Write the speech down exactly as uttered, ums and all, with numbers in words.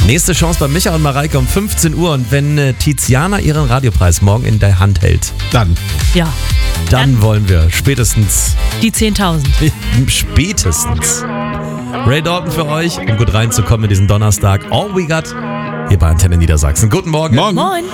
Nächste Chance bei Micha und Mareike um fünfzehn Uhr. Und wenn äh, Tiziana ihren Radiopreis morgen in der Hand hält, Dann. Ja, dann, Dann- wollen wir spätestens, die zehntausend. spätestens Ray Dalton für euch, um gut reinzukommen in diesen Donnerstag. All We Got hier bei Antenne Niedersachsen. Guten Morgen. Morgen. Moin.